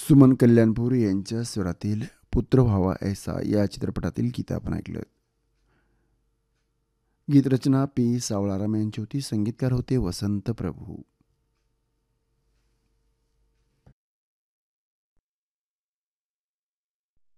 सुमन कल्याणपूर यांच्या स्वरातील पुत्र व्हावा ऐसा या चित्रपटातील गीत आपण ऐकलं. गीतरचना पी. सावळाराम यांची होती. संगीतकार होते वसंत प्रभू.